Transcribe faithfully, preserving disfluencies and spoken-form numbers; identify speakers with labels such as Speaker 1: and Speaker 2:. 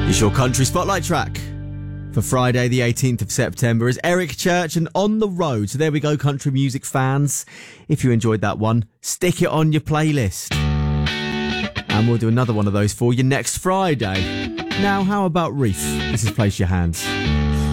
Speaker 1: It's your country spotlight track for Friday the eighteenth of September is Eric Church and On the Road. So there we go, country music fans. If you enjoyed that one, stick it on your playlist. And we'll do another one of those for you next Friday. Now, how about Reef? This is Place Your Hands.